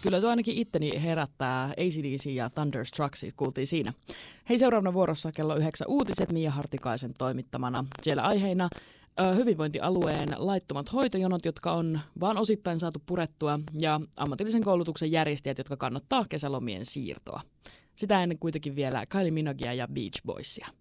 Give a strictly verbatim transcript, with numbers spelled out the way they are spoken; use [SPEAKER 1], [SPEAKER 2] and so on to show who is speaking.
[SPEAKER 1] kyllä tuo ainakin itteni herättää. A C D C ja Thunderstruck kuultiin siinä. Hei, seuraavana vuorossa kello yhdeksän uutiset Mia Hartikaisen toimittamana. Siellä aiheina ö, hyvinvointialueen laittomat hoitojonot, jotka on vaan osittain saatu purettua, ja ammatillisen koulutuksen järjestäjät, jotka kannattaa kesälomien siirtoa. Sitä ennen kuitenkin vielä Kylie Minoguea ja Beach Boysia.